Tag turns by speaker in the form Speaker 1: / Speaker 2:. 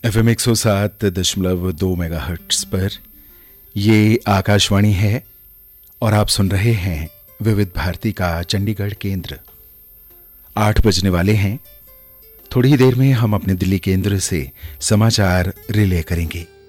Speaker 1: FM 107.2 megahertz पर ये आकाशवाणी है और आप सुन रहे हैं विविध भारती का चंडीगढ़ केंद्र। 8 बजने वाले हैं। थोड़ी ही देर में हम अपने दिल्ली केंद्र से समाचार रिले करेंगे।